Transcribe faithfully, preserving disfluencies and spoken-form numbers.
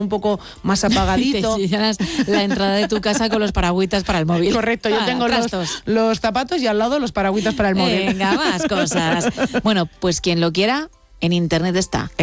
un poco más apagadito. Te llenas la entrada de tu casa con los paragüitas para el móvil. Correcto, yo ah, tengo los, los zapatos y al lado los paragüitas para el móvil. Venga, más cosas. Bueno, pues quien lo quiera, en internet está.